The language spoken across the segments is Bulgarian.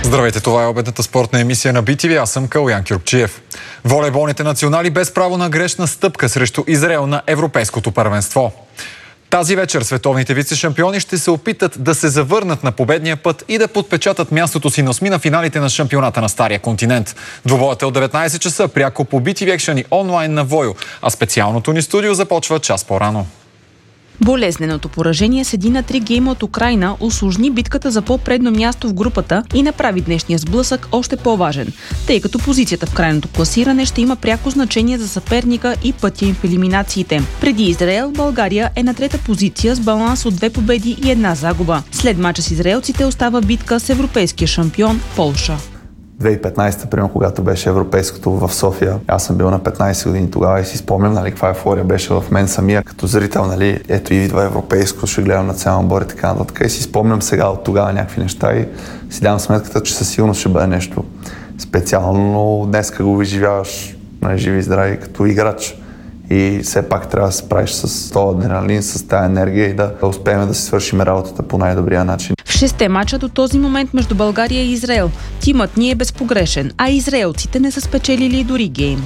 Здравейте, това е обедната спортна емисия на BTV. Аз съм Калоян Кюркчиев. Волейболните национали без право на грешна стъпка срещу Израел на Европейското първенство. Тази вечер световните вице-шампиони ще се опитат да се завърнат на победния път и да подпечатат мястото си на осмина финалите на шампионата на Стария континент. Двубоят е от 19 часа, пряко по BTV Action и онлайн на Войо, а специалното ни студио започва час по-рано. Болезненото поражение с 1-3 гейма от Украйна усложни битката за по-предно място в групата и направи днешния сблъсък още по-важен, тъй като позицията в крайното класиране ще има пряко значение за съперника и пътя им в елиминациите. Преди Израел, България е на трета позиция с баланс от 2 победи и 1 загуба. След мача с израелците остава битка с европейския шампион Полша. 2015, примерно, когато беше европейското в София, аз съм бил на 15 години тогава и си спомням, каква ефория беше в мен самия като зрител, ето идва европейско, ще гледам национален отбор и така нататък. И си спомням сега от тогава някакви неща и си давам сметката, че със сигурност ще бъде нещо специално, но днеска го изживяваш живи и здрави като играч. И все пак трябва да се справиш с този адреналин, с тази енергия и да успеем да си свършим работата по най-добрия начин. В 6-те мача до този момент между България и Израел тимът ни е безпогрешен, а израелците не са спечелили дори гейм.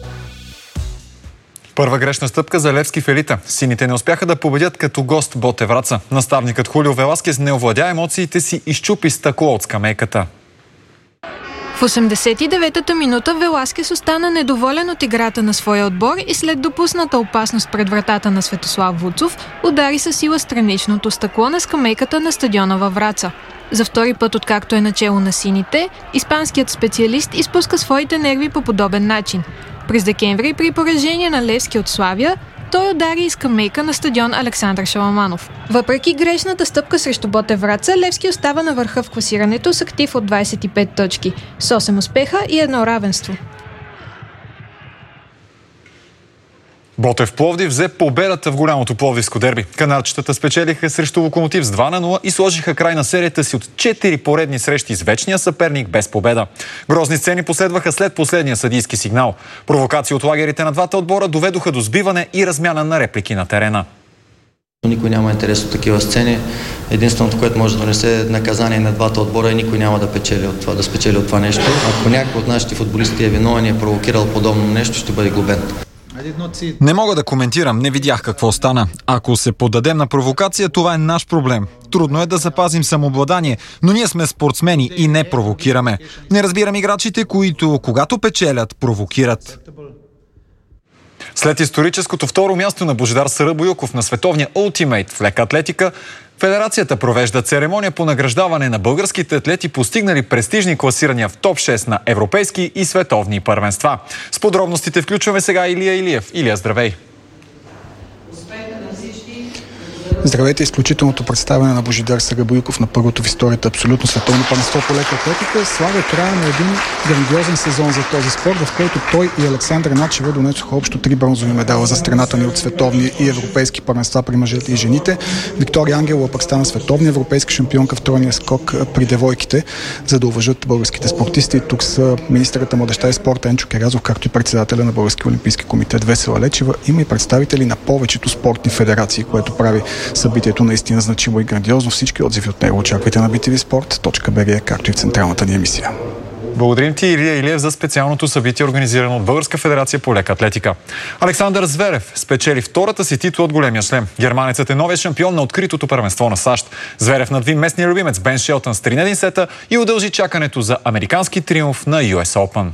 Първа грешна стъпка за Левски в елита. Сините не успяха да победят като гост Ботев Враца. Наставникът Хулио Веласкес не овладя емоциите си и счупи стъкло от скамейката. В 89-та минута Веласкес остана недоволен от играта на своя отбор и след допусната опасност пред вратата на Светослав Вуцов удари със сила страничното стъкло на скамейката на стадиона във Враца. За втори път, откакто е начело на сините, испанският специалист изпуска своите нерви по подобен начин. През декември при поражение на Левски от Славия, той удари и скамейка на стадион Александър Шаламанов. Въпреки грешната стъпка срещу Ботев Враца, Левски остава на върха в класирането с актив от 25 точки, с 8 успеха и 1 равенство. Ботев Пловдив взе победата в голямото пловдивско дерби. Канарчетата спечелиха срещу Локомотив с 2-0 и сложиха край на серията си от 4 поредни срещи с вечния съперник без победа. Грозни сцени последваха след последния съдийски сигнал. Провокации от лагерите на двата отбора доведоха до сбиване и размяна на реплики на терена. Никой няма интерес от такива сцени. Единственото, което може да донесе наказание на двата отбора и никой няма да спечели от това нещо. Ако някой от нашите футболисти е виновен и е провокирал подобно нещо, ще бъде глобен. Не мога да коментирам, не видях какво стана. Ако се поддадем на провокация, това е наш проблем. Трудно е да запазим самообладание, но ние сме спортсмени и не провокираме. Не разбирам играчите, които, когато печелят, провокират. След историческото второ място на Божидар Сарабоюков на световния ултимейт в лека атлетика, Федерацията провежда церемония по награждаване на българските атлети, постигнали престижни класирания в топ 6 на европейски и световни първенства. С подробностите включваме сега Илия Илиев. Илия, здравей! Здравейте, изключителното представяне на Божидар Сарабоюков на първото в историята абсолютно световно първенство по лека атлетика слага края на един грандиозен сезон за този спорт, в който той и Александър Начева донесоха общо 3 бронзови медала за страната ни от световни и европейски първенства при мъжете и жените. Виктория Ангелова пък стана световна европейска шампионка в тройния скок при девойките, за да уважат българските спортисти. Тук са министърът на младежта и спорта Енчо Керазов, както и председателя на Българския олимпийски комитет Весела Лечева. Има и представители на повечето спортни федерации, което прави събитието наистина значимо и грандиозно. Всички отзиви от него очаквайте на btvsport.bg, както и в централната ни емисия. Благодарим ти, Илия Илиев, за специалното събитие, организирано от Българска федерация по лека атлетика. Александър Зверев спечели втората си титла от големия шлем. Германецът е новия шампион на откритото първенство на САЩ. Зверев надви местния любимец Бен Шелтън с 3-1 сета и удължи чакането за американски триумф на US Open.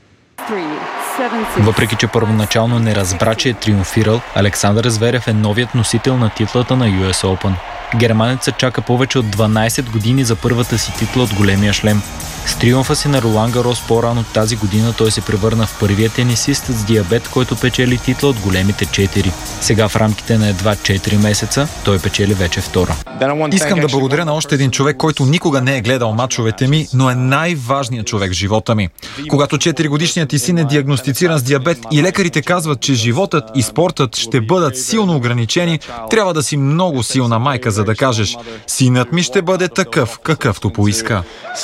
Въпреки че първоначално не разбра, че е триумфирал, Александър Зверев е новият носител на титлата на US Open. Германецът чака повече от 12 години за първата си титла от големия шлем. С триумфа си на Ролан Гарос по-рано тази година той се превърна в първият тенисист с диабет, който печели титла от големите 4. Сега в рамките на едва 4 месеца той печели вече втора. Искам да благодаря на още един човек, който никога не е гледал мачовете ми, но е най-важният човек в живота ми. Когато 4-годишният ти син е диагностициран с диабет и лекарите казват, че животът и спортът ще бъдат силно ограничени, трябва да си много силна майка, за да кажеш: синът ми ще бъде такъв, какъвто поиска.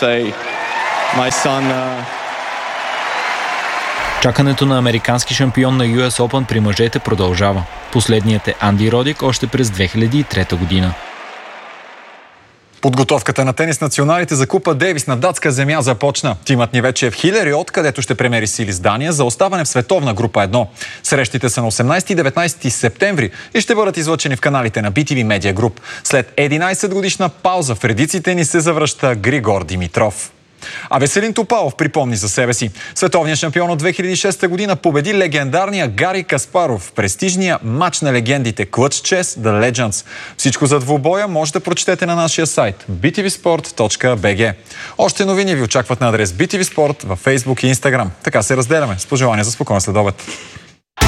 Чакането на американски шампион на US Open при мъжете продължава. Последният е Анди Родик още през 2003 година. Подготовката на тенис националите за Купа Дейвис на датска земя започна. Тимът ни вече е в Хилериот, където ще премери сили с Дания за оставане в световна група 1. Срещите са на 18 и 19 септември и ще бъдат излъчени в каналите на BTV Media Group. След 11 годишна пауза в редиците ни се завръща Григор Димитров. А Веселин Топалов припомни за себе си. Световният шампион от 2006 година победи легендарния Гари Каспаров в престижния матч на легендите Clutch Chess The Legends. Всичко за двубоя може да прочетете на нашия сайт btvsport.bg. Още новини ви очакват на адрес BTV Sport във Facebook и Instagram. Така се разделяме. С пожелания за спокоен следобед.